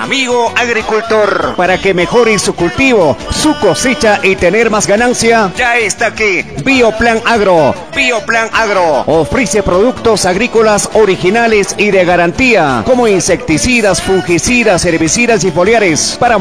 Amigo agricultor, Para que mejore su cultivo, su cosecha y tener más ganancia, ya está aquí. Bioplan Agro Bioplan Agro. ofrece productos agrícolas originales y de garantía, como insecticidas, fungicidas, herbicidas y foliares para